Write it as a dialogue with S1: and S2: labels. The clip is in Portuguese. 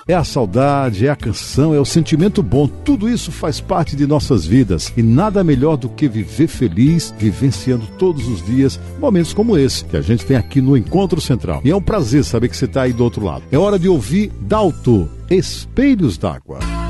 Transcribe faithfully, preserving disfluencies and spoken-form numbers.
S1: É a saudade, é a canção, é o sentimento bom. Tudo isso faz parte de nossas vidas. E nada melhor do que viver feliz, vivenciando todos os dias momentos como esse, que a gente tem aqui no Encontro Central. E é um prazer saber que você está aí do outro lado. É hora de ouvir Dalto, Espelhos d'Água.